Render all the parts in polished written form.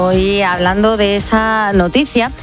Hoy hablando de esa noticia,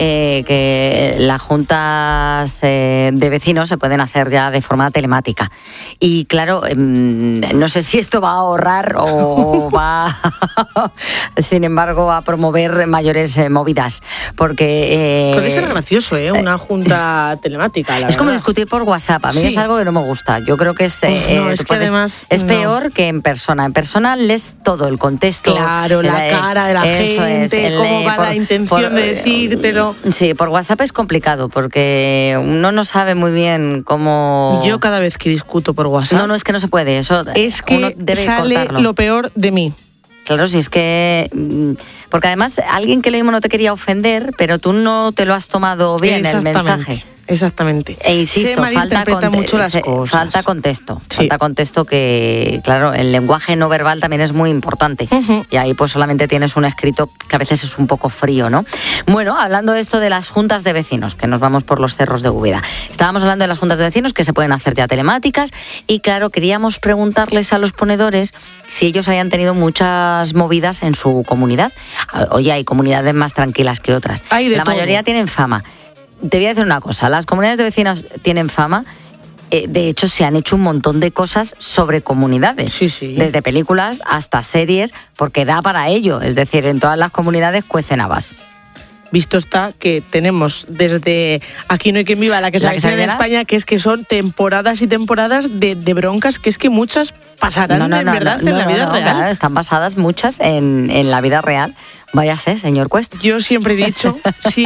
que las juntas de vecinos se pueden hacer ya de forma telemática. Y claro, no sé si esto va a ahorrar o va, sin embargo, a promover mayores movidas. Porque puede ser gracioso, una junta telemática, la verdad. Es como discutir por WhatsApp. A mí es algo que no me gusta. Yo creo que es, además es peor que en persona. En persona lees todo, el contexto. Claro, la cara de la gente, cómo va la intención de decírtelo. Sí, por WhatsApp es complicado porque uno no sabe muy bien cómo... Yo cada vez que discuto por WhatsApp... No, es que no se puede. Eso es que uno debe sale cortarlo. Lo peor de mí. Claro, si es que... Porque además alguien que lo mismo no te quería ofender, pero tú no te lo has tomado bien el mensaje. Exactamente. E insisto, falta mucho las cosas. Falta contexto. Sí. Falta contexto que, claro, el lenguaje no verbal también es muy importante. Uh-huh. Y ahí pues solamente tienes un escrito que a veces es un poco frío, ¿no? Bueno, hablando de esto de las juntas de vecinos, que nos vamos por los cerros de Úbeda. Estábamos hablando de las juntas de vecinos que se pueden hacer ya telemáticas y, claro, queríamos preguntarles a los ponedores si ellos hayan tenido muchas movidas en su comunidad. Oye, hay comunidades más tranquilas que otras. La mayoría tienen fama. Te voy a decir una cosa, las comunidades de vecinos tienen fama, de hecho se han hecho un montón de cosas sobre comunidades, sí. Desde películas hasta series, porque da para ello, es decir, en todas las comunidades cuecen habas. Visto está que tenemos desde Aquí no hay quien viva, la que se en España, que es que son temporadas y temporadas de broncas, que es que muchas pasarán en la vida real. Claro, están basadas muchas en la vida real. Váyase, señor Cuesta. Yo siempre he dicho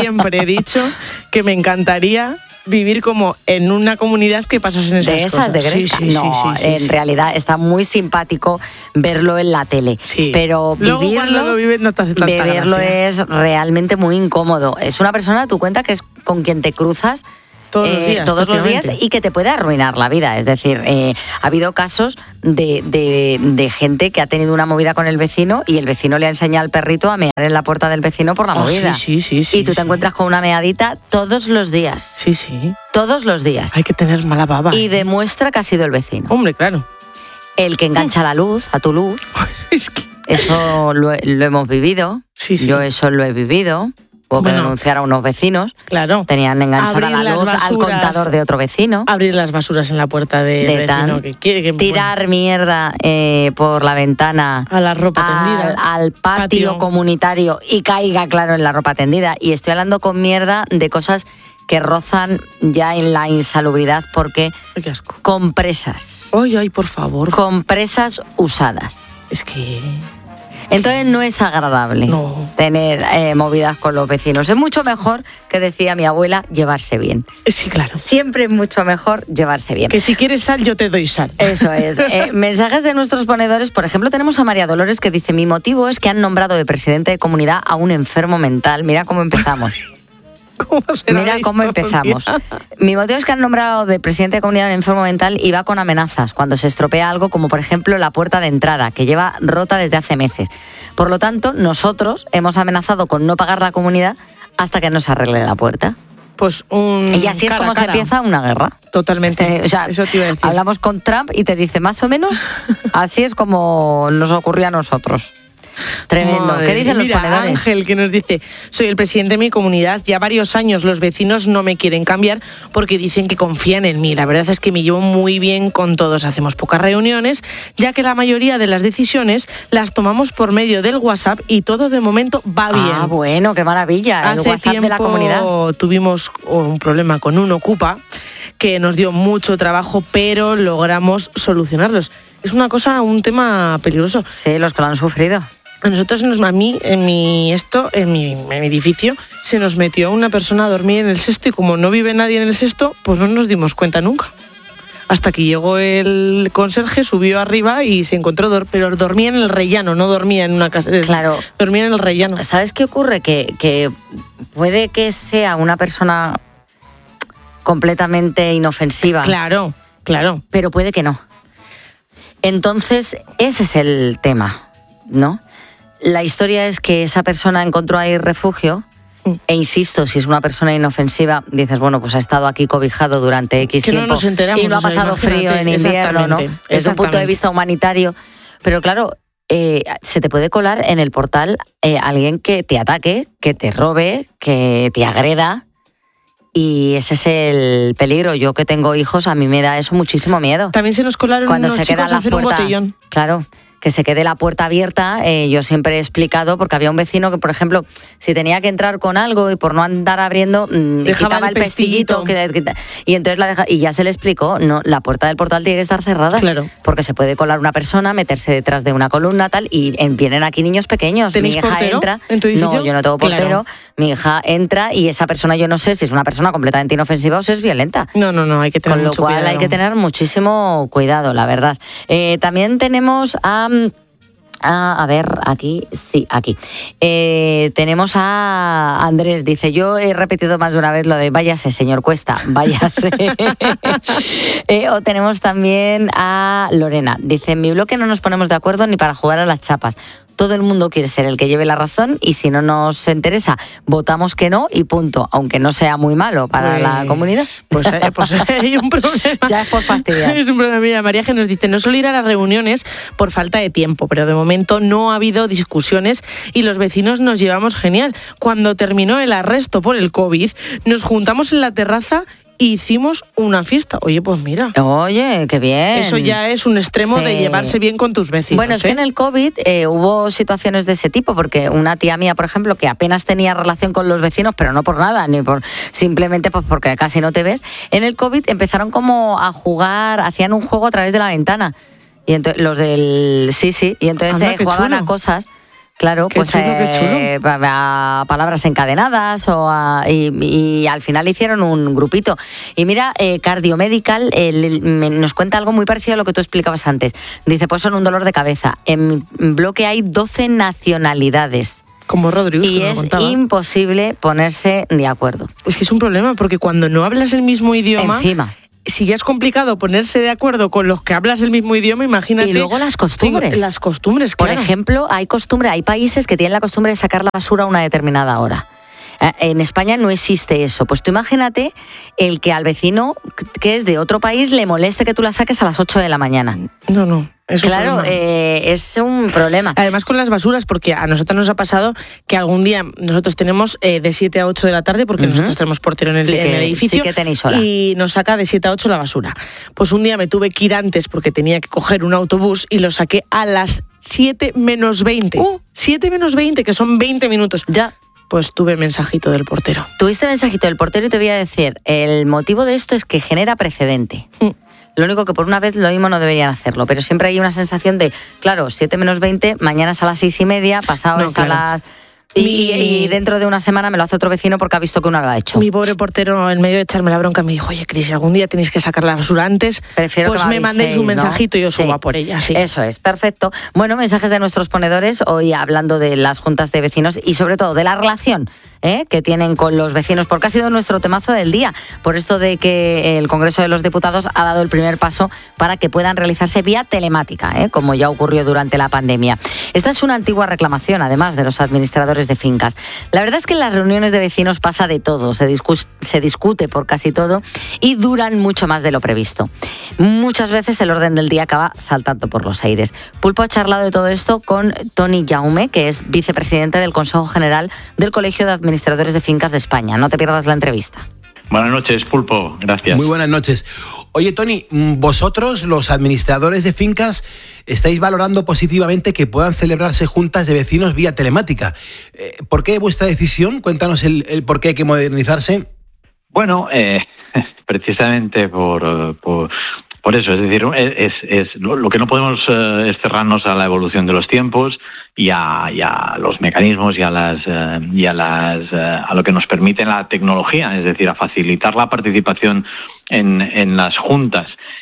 que me encantaría vivir como en una comunidad que pasasen esas cosas. De Gresca. En realidad está muy simpático verlo en la tele. Sí. Pero luego cuando lo vives no te hace tanta vivirlo gracia. Es realmente muy incómodo. Es una persona, tú cuenta, que es con quien te cruzas todos los días y que te puede arruinar la vida. Es decir, ha habido casos de gente que ha tenido una movida con el vecino y el vecino le ha enseñado al perrito a mear en la puerta del vecino por la movida. Sí, y tú te encuentras con una meadita todos los días. Sí. Todos los días. Hay que tener mala baba. Y demuestra que ha sido el vecino. Hombre, claro. El que engancha la luz, a tu luz. Es que... Eso lo hemos vivido. Sí. Yo eso lo he vivido. Hubo que denunciar a unos vecinos. Claro. Tenían enganchada la luz al contador de otro vecino. Abrir las basuras en la puerta del vecino que quiere que... Tirar mierda por la ventana. A la ropa tendida. Al patio comunitario y caiga, claro, en la ropa tendida. Y estoy hablando con mierda de cosas que rozan ya en la insalubridad porque... Qué asco. Compresas. Ay, por favor. Compresas usadas. Es que... Entonces no es agradable tener movidas con los vecinos. Es mucho mejor, que decía mi abuela, llevarse bien. Sí, claro. Siempre es mucho mejor llevarse bien. Que si quieres sal, yo te doy sal. Eso es. Mensajes de nuestros ponedores. Por ejemplo, tenemos a María Dolores que dice: mi motivo es que han nombrado de presidente de comunidad a un enfermo mental. Mira cómo empezamos. Mira cómo empezamos. Mi motivo es que han nombrado de presidente de comunidad un enfermo mental y va con amenazas cuando se estropea algo, como por ejemplo la puerta de entrada, que lleva rota desde hace meses. Por lo tanto, nosotros hemos amenazado con no pagar la comunidad hasta que nos arregle la puerta. Pues y así es como se empieza una guerra. Totalmente. Eso te iba a decir. Hablamos con Trump y te dice más o menos, así es como nos ocurrió a nosotros. Tremendo. Madre. ¿Qué dicen los ponedores? Ángel, que nos dice: soy el presidente de mi comunidad, ya varios años los vecinos no me quieren cambiar porque dicen que confían en mí. La verdad es que me llevo muy bien con todos, hacemos pocas reuniones, ya que la mayoría de las decisiones las tomamos por medio del WhatsApp y todo de momento va bien. Ah, bueno, qué maravilla. El WhatsApp de la comunidad. Tuvimos un problema con un Ocupa que nos dio mucho trabajo, pero logramos solucionarlos. Es un tema peligroso. Sí, los que lo han sufrido. A nosotros, a mí, en mi edificio, se nos metió una persona a dormir en el sexto y como no vive nadie en el sexto, pues no nos dimos cuenta nunca. Hasta que llegó el conserje, subió arriba y se encontró, pero dormía en el rellano, no dormía en una casa. Claro. Dormía en el rellano. ¿Sabes qué ocurre? Que puede que sea una persona completamente inofensiva. Claro. Pero puede que no. Entonces, ese es el tema, ¿no? La historia es que esa persona encontró ahí refugio e insisto, si es una persona inofensiva, dices, bueno, pues ha estado aquí cobijado durante X que tiempo no nos enteramos, y no ha pasado frío en invierno, ¿no? Desde un punto de vista humanitario. Pero claro, se te puede colar en el portal alguien que te ataque, que te robe, que te agreda. Y ese es el peligro. Yo que tengo hijos, a mí me da eso muchísimo miedo. También se nos colaron cuando unos se queda chicos la a hacer puerta, un botellón. Claro, que se quede la puerta abierta. Yo siempre he explicado, porque había un vecino que, por ejemplo, si tenía que entrar con algo y por no andar abriendo, quitaba el pestillito y entonces la deja, y ya se le explicó, no, la puerta del portal tiene que estar cerrada, claro, porque se puede colar una persona, meterse detrás de una columna, tal, y vienen aquí niños pequeños. ¿Tenéis mi hija portero entra, en tu edificio? No, yo no tengo portero. Claro. Mi hija entra y esa persona, yo no sé si es una persona completamente inofensiva o si es violenta. No, hay que tener mucho cuidado. Con lo cual hay que tener muchísimo cuidado, la verdad. También tenemos a ver, aquí. Tenemos a Andrés, dice, yo he repetido más de una vez lo de váyase, señor Cuesta, váyase. O tenemos también a Lorena, dice, en mi bloque no nos ponemos de acuerdo ni para jugar a las chapas. Todo el mundo quiere ser el que lleve la razón y si no nos interesa, votamos que no y punto, aunque no sea muy malo para la comunidad. Pues hay un problema. Ya es por fastidiar. Es un problema. Mira, María que nos dice, no suelo ir a las reuniones por falta de tiempo, pero de momento no ha habido discusiones y los vecinos nos llevamos genial. Cuando terminó el arresto por el COVID, nos juntamos en la terraza hicimos una fiesta. Oye, pues mira. Oye, qué bien. Eso ya es un extremo de llevarse bien con tus vecinos. Bueno, es que en el COVID hubo situaciones de ese tipo, porque una tía mía, por ejemplo, que apenas tenía relación con los vecinos, pero no por nada, ni por simplemente pues porque casi no te ves, en el COVID empezaron como a jugar, hacían un juego a través de la ventana. Y entonces los del... Sí, y entonces jugaban a cosas... Claro, qué chulo. A palabras encadenadas y al final hicieron un grupito. Y mira, Cardiomedical nos cuenta algo muy parecido a lo que tú explicabas antes. Dice, pues son un dolor de cabeza. En mi bloque hay 12 nacionalidades. Como Rodríguez, y es imposible ponerse de acuerdo. Es que es un problema, porque cuando no hablas el mismo idioma... Encima. Si ya es complicado ponerse de acuerdo con los que hablas el mismo idioma, imagínate... Y luego las costumbres. Las costumbres, claro. Por ejemplo, hay países que tienen la costumbre de sacar la basura a una determinada hora. En España no existe eso. Pues tú imagínate el que al vecino que es de otro país le moleste que tú la saques a las 8 de la mañana. No. Claro, es un problema. Además con las basuras, porque a nosotros nos ha pasado que algún día nosotros tenemos de 7 a 8 de la tarde, porque nosotros tenemos portero en el edificio, sí que tenéis hora. Y nos saca de 7 a 8 la basura. Pues un día me tuve que ir antes porque tenía que coger un autobús y lo saqué a las 7 menos 20. 7 menos 20, que son 20 minutos. Ya. Pues tuve mensajito del portero. Tuviste mensajito del portero y te voy a decir, el motivo de esto es que genera precedente. Lo único que por una vez lo mismo no deberían hacerlo, pero siempre hay una sensación de, claro, 7 menos 20, mañana es a las 6:30, pasado es a las... Y dentro de una semana me lo hace otro vecino porque ha visto que uno lo ha hecho. Mi pobre portero, en medio de echarme la bronca, me dijo, oye, Cris, si algún día tenéis que sacar la basura antes, prefiero pues que me mandéis un mensajito, ¿no? Y yo subo a por ella. Sí. Eso es, perfecto. Bueno, mensajes de nuestros ponedores, hoy hablando de las juntas de vecinos y sobre todo de la relación que tienen con los vecinos, porque ha sido nuestro temazo del día, por esto de que el Congreso de los Diputados ha dado el primer paso para que puedan realizarse vía telemática, como ya ocurrió durante la pandemia. Esta es una antigua reclamación, además, de los administradores de fincas. La verdad es que en las reuniones de vecinos pasa de todo, se discute por casi todo y duran mucho más de lo previsto. Muchas veces el orden del día acaba saltando por los aires. Pulpo ha charlado de todo esto con Toni Jaume, que es vicepresidente del Consejo General del Colegio de Administradores de Fincas de España. No te pierdas la entrevista. Buenas noches, Pulpo. Gracias. Muy buenas noches. Oye, Toni, vosotros, los administradores de fincas, estáis valorando positivamente que puedan celebrarse juntas de vecinos vía telemática. ¿Por qué vuestra decisión? Cuéntanos el por qué hay que modernizarse. Bueno, precisamente por eso, es decir, lo que no podemos es cerrarnos a la evolución de los tiempos y a los mecanismos y a lo que nos permite la tecnología, es decir, a facilitar la participación en las juntas.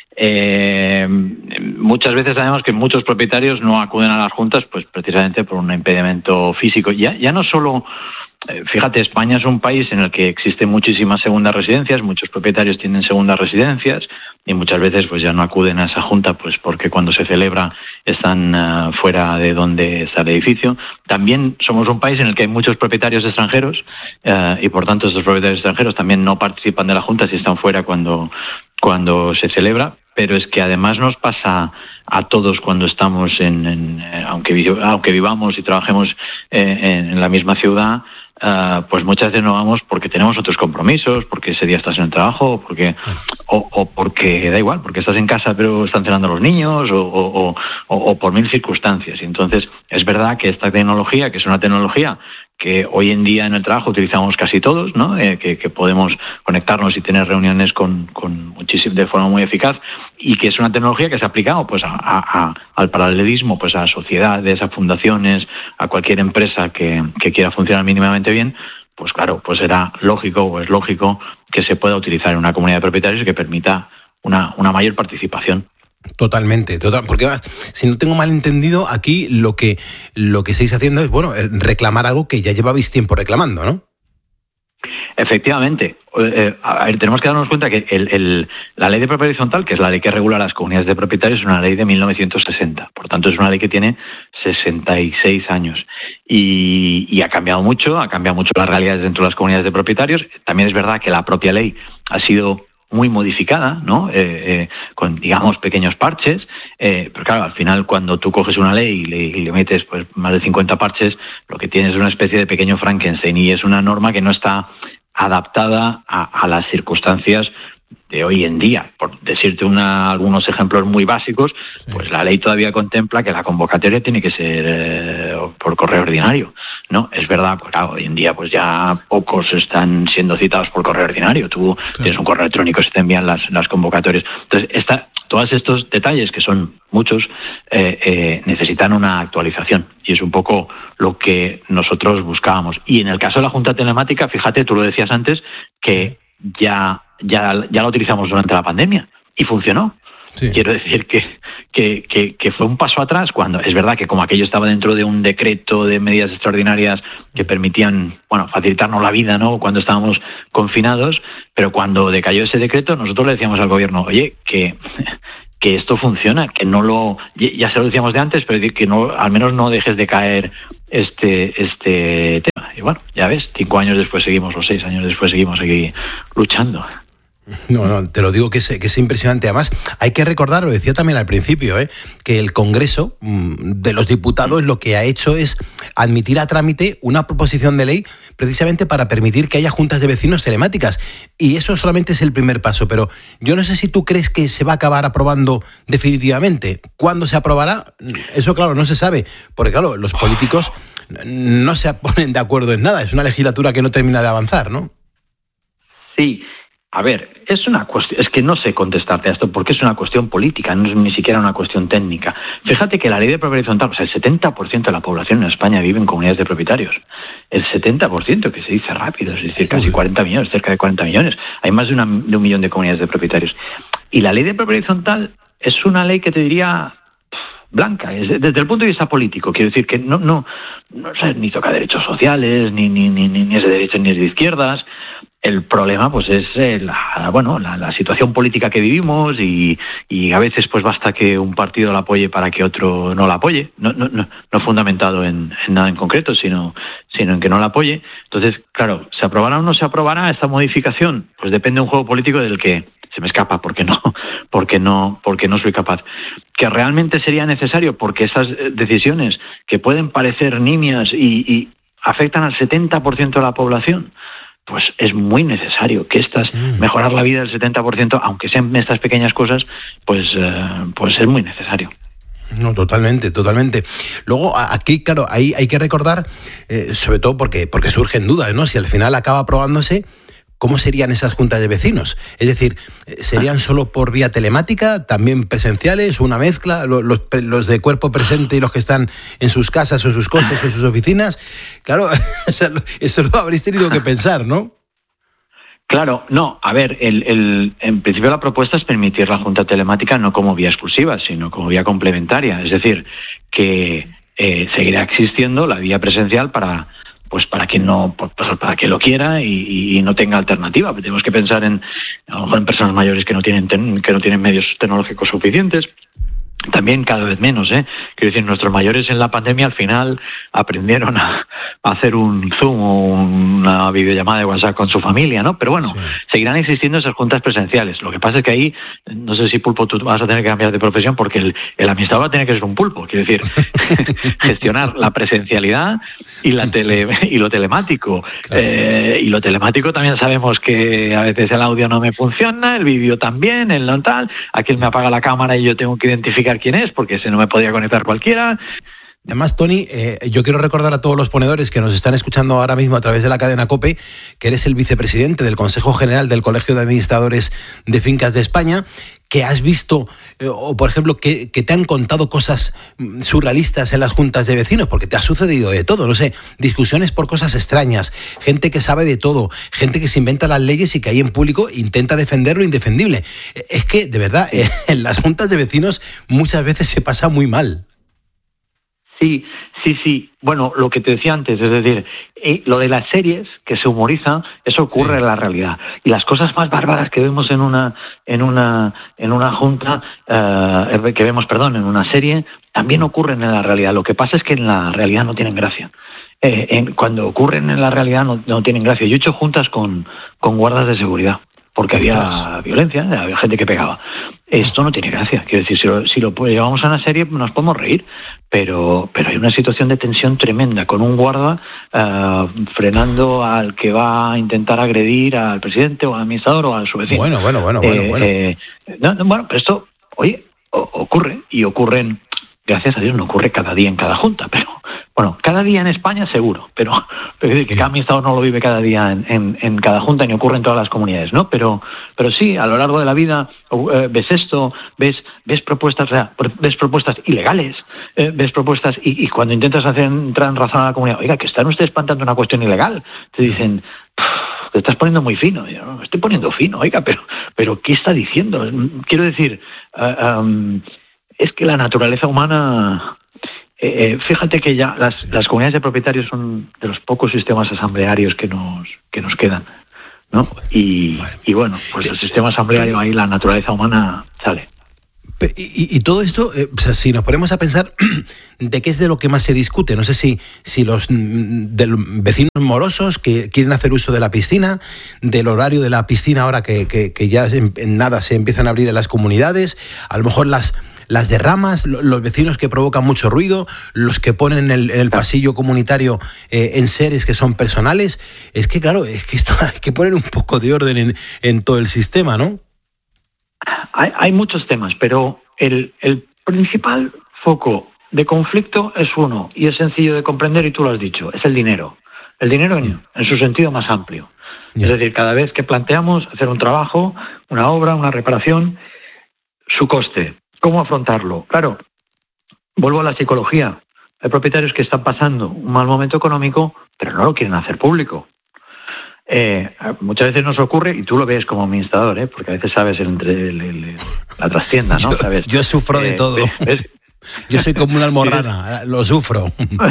Muchas veces sabemos que muchos propietarios no acuden a las juntas, pues precisamente por un impedimento físico. Ya no solo... Fíjate, España es un país en el que existen muchísimas segundas residencias, muchos propietarios tienen segundas residencias y muchas veces pues ya no acuden a esa junta pues porque cuando se celebra están fuera de donde está el edificio. También somos un país en el que hay muchos propietarios extranjeros y por tanto estos propietarios extranjeros también no participan de la junta si están fuera cuando se celebra. pero es que además nos pasa a todos cuando estamos aunque vivamos y trabajemos en la misma ciudad, pues muchas veces no vamos porque tenemos otros compromisos, porque ese día estás en el trabajo, o porque da igual, porque estás en casa pero están cenando los niños, o por mil circunstancias. Y entonces es verdad que esta tecnología, que es una tecnología que hoy en día en el trabajo utilizamos casi todos, ¿no? Que podemos conectarnos y tener reuniones de forma muy eficaz, y que es una tecnología que se ha aplicado pues al paralelismo, pues a sociedades, a fundaciones, a cualquier empresa que quiera funcionar mínimamente bien. Pues claro, pues era lógico o es lógico que se pueda utilizar en una comunidad de propietarios que permita una mayor participación. Totalmente, porque si no tengo mal entendido, aquí lo que estáis haciendo es, reclamar algo que ya llevabais tiempo reclamando, ¿no? Efectivamente. A ver, tenemos que darnos cuenta que la ley de propiedad horizontal, que es la ley que regula las comunidades de propietarios, es una ley de 1960. Por tanto, es una ley que tiene 66 años. Y ha cambiado mucho las realidades dentro de las comunidades de propietarios. También es verdad que la propia ley ha sido muy modificada, ¿no? Con, digamos, pequeños parches, pero claro, al final cuando tú coges una ley y le metes pues más de 50 parches, lo que tienes es una especie de pequeño Frankenstein, y es una norma que no está adaptada a las circunstancias de hoy en día. Por decirte algunos ejemplos muy básicos, pues la ley todavía contempla que la convocatoria tiene que ser por correo ordinario, ¿no? Es verdad, pues claro, hoy en día pues ya pocos están siendo citados por correo ordinario. Tú tienes un correo electrónico, se te envían las convocatorias. Entonces, todos estos detalles, que son muchos, necesitan una actualización, y es un poco lo que nosotros buscábamos. Y en el caso de la Junta Telemática, fíjate, tú lo decías antes, que ya lo utilizamos durante la pandemia y funcionó. Sí. Quiero decir que fue un paso atrás, cuando es verdad que como aquello estaba dentro de un decreto de medidas extraordinarias que permitían, facilitarnos la vida, ¿no?, cuando estábamos confinados, pero cuando decayó ese decreto, nosotros le decíamos al gobierno, oye, que esto funciona, que ya se lo decíamos de antes, pero que no, al menos no dejes de caer este tema. Y bueno, ya ves, 5 años después seguimos, o 6 años después seguimos aquí luchando. No, te lo digo que es impresionante. Además, hay que recordar, lo decía también al principio, que el Congreso de los Diputados lo que ha hecho es admitir a trámite una proposición de ley precisamente para permitir que haya juntas de vecinos telemáticas. Y eso solamente es el primer paso, pero yo no sé si tú crees que se va a acabar aprobando definitivamente. ¿Cuándo se aprobará? Eso, claro, no se sabe, porque claro, los políticos no se ponen de acuerdo en nada. Es una legislatura que no termina de avanzar, ¿no? Sí. A ver, es que no sé contestarte a esto, porque es una cuestión política, no es ni siquiera una cuestión técnica. Fíjate que la ley de propiedad horizontal, el 70% de la población en España vive en comunidades de propietarios. El 70%, que se dice rápido, es decir, casi 40 millones, cerca de 40 millones. Hay más de un millón de comunidades de propietarios. Y la ley de propiedad horizontal es una ley que te diría blanca, desde el punto de vista político. Quiero decir que no ni toca derechos sociales, ni es de derechas ni es de izquierdas. El problema pues es la situación política que vivimos, y a veces pues basta que un partido la apoye para que otro no la apoye, no fundamentado en nada en concreto, sino en que no la apoye. Entonces, claro, ¿se aprobará o no se aprobará esta modificación? Pues depende de un juego político del que se me escapa, porque no soy capaz. Que realmente sería necesario, porque esas decisiones que pueden parecer nimias y afectan al 70% de la población, pues es muy necesario que mejorar la vida del 70%, aunque sean estas pequeñas cosas, pues es muy necesario. No, totalmente. Luego, aquí, claro, hay que recordar, sobre todo porque surgen dudas, ¿no? Si al final acaba aprobándose, ¿cómo serían esas juntas de vecinos? Es decir, ¿serían solo por vía telemática, también presenciales, una mezcla, los de cuerpo presente y los que están en sus casas o en sus coches o en sus oficinas? Claro, eso lo habréis tenido que pensar, ¿no? Claro, no. A ver, en principio la propuesta es permitir la junta telemática no como vía exclusiva, sino como vía complementaria. Es decir, que seguirá existiendo la vía presencial para quien lo quiera y no tenga alternativa. Tenemos que pensar a lo mejor en personas mayores que no tienen medios tecnológicos suficientes, también cada vez menos, Quiero decir, nuestros mayores en la pandemia al final aprendieron a hacer un Zoom o una videollamada de WhatsApp con su familia, ¿no? Pero bueno, seguirán existiendo esas juntas presenciales. Lo que pasa es que ahí, no sé si, Pulpo, tú vas a tener que cambiar de profesión porque el administrador va a tener que ser un pulpo. Quiero decir, gestionar la presencialidad y lo telemático. Claro. Y lo telemático también sabemos que a veces el audio no me funciona, el vídeo también, el no tal. Aquel me apaga la cámara y yo tengo que identificar quién es, porque se no me podía conectar cualquiera. Además, Tony, yo quiero recordar a todos los ponedores que nos están escuchando ahora mismo a través de la cadena COPE que eres el vicepresidente del Consejo General del Colegio de Administradores de Fincas de España, que has visto, o por ejemplo, que te han contado cosas surrealistas en las juntas de vecinos, porque te ha sucedido de todo, no sé, discusiones por cosas extrañas, gente que sabe de todo, gente que se inventa las leyes y que ahí en público intenta defender lo indefendible. Es que, de verdad, en las juntas de vecinos muchas veces se pasa muy mal. Sí. Bueno, lo que te decía antes, es decir, lo de las series que se humorizan, eso ocurre en la realidad. Y las cosas más bárbaras que vemos en una junta, en una serie, también ocurren en la realidad. Lo que pasa es que en la realidad no tienen gracia. Cuando ocurren en la realidad no tienen gracia. Yo he hecho juntas con guardas de seguridad, porque había violencia, había gente que pegaba. Esto no tiene gracia. Quiero decir, si lo llevamos a una serie nos podemos reír, pero hay una situación de tensión tremenda, con un guarda frenando al que va a intentar agredir al presidente o al administrador o a su vecino. Bueno. Pero esto, ocurre, y ocurren, gracias a Dios, no ocurre cada día en cada junta, pero bueno, cada día en España seguro, pero que cada administrador no lo vive cada día en cada junta, ni ocurre en todas las comunidades, ¿no? Pero sí, a lo largo de la vida ves esto, ves propuestas, ves propuestas ilegales, ves propuestas y cuando intentas entrar en razón a la comunidad, oiga, que están ustedes planteando una cuestión ilegal, te dicen, te estás poniendo muy fino. Yo no me estoy poniendo fino, oiga, pero ¿qué está diciendo? Quiero decir, es que la naturaleza humana, fíjate que ya las comunidades de propietarios son de los pocos sistemas asamblearios que nos quedan, ¿no? Y bueno, pues el sistema asambleario, ahí la naturaleza humana sale. Y todo esto, o sea, si nos ponemos a pensar de qué es de lo que más se discute, no sé si los de los vecinos morosos que quieren hacer uso de la piscina, del horario de la piscina ahora que ya en nada se empiezan a abrir en las comunidades, a lo mejor las derramas, los vecinos que provocan mucho ruido, los que ponen en el pasillo comunitario enseres que son personales. Es que claro, es que esto hay que poner un poco de orden en todo el sistema, ¿no? Hay muchos temas, pero el principal foco de conflicto es uno, y es sencillo de comprender, y tú lo has dicho, es el dinero. El dinero en su sentido más amplio. Es decir, cada vez que planteamos hacer un trabajo, una obra, una reparación, su coste, ¿cómo afrontarlo? Claro, vuelvo a la psicología. Hay propietarios que están pasando un mal momento económico, pero no lo quieren hacer público. Muchas veces nos ocurre, y tú lo ves como administrador, porque a veces sabes la trastienda, ¿no? Yo sufro de todo. ¿Ves? Yo soy como una almorrana, lo sufro.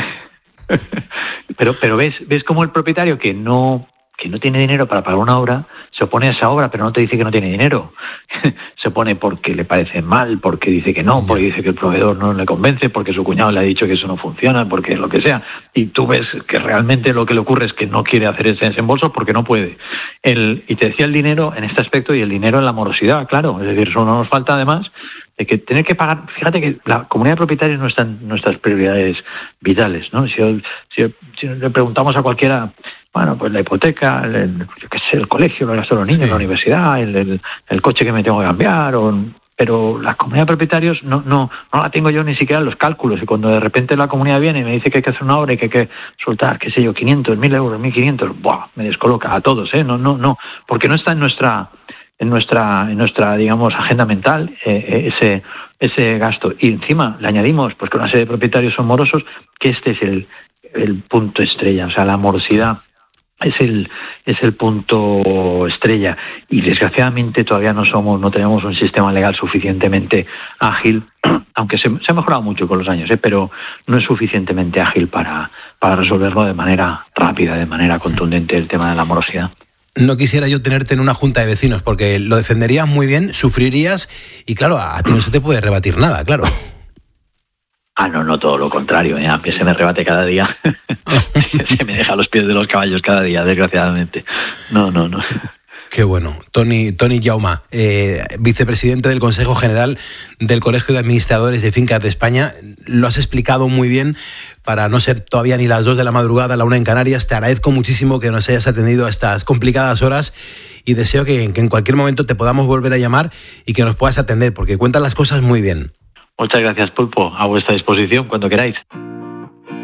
Pero ves como el propietario que no tiene dinero para pagar una obra, se opone a esa obra, pero no te dice que no tiene dinero. Se opone porque le parece mal, porque dice que no, porque dice que el proveedor no le convence, porque su cuñado le ha dicho que eso no funciona, porque lo que sea. Y tú ves que realmente lo que le ocurre es que no quiere hacer ese desembolso porque no puede. Y te decía el dinero en este aspecto, y el dinero en la morosidad, claro. Es decir, eso no nos falta además de que tener que pagar. Fíjate que la comunidad de propietarios no está en nuestras prioridades vitales, ¿no? Si le preguntamos a cualquiera, bueno, pues la hipoteca, el colegio, el gasto de los niños, la universidad, el coche que me tengo que cambiar, pero la comunidad de propietarios no la tengo yo ni siquiera en los cálculos. Y cuando de repente la comunidad viene y me dice que hay que hacer una obra y que hay que soltar, qué sé yo, 500, 1.000 euros, 1.500, ¡buah!, me descoloca a todos, no, porque no está en nuestra digamos, agenda mental ese gasto. Y encima le añadimos pues que una serie de propietarios son morosos, que este es el punto estrella, o sea, la morosidad es el punto estrella, y desgraciadamente todavía no tenemos un sistema legal suficientemente ágil, aunque se ha mejorado mucho con los años, pero no es suficientemente ágil para resolverlo de manera rápida, de manera contundente, el tema de la morosidad. No quisiera yo tenerte en una junta de vecinos, porque lo defenderías muy bien, sufrirías y claro, a ti no se te puede rebatir nada, claro. No, todo lo contrario. A mí se me rebate cada día. Se me deja a los pies de los caballos cada día, desgraciadamente. No. Qué bueno. Toni Jauma, vicepresidente del Consejo General del Colegio de Administradores de Fincas de España, lo has explicado muy bien para no ser todavía ni las 2 de la madrugada, la 1 en Canarias. Te agradezco muchísimo que nos hayas atendido a estas complicadas horas y deseo que en cualquier momento te podamos volver a llamar y que nos puedas atender, porque cuentas las cosas muy bien. Muchas gracias, Pulpo. A vuestra disposición cuando queráis.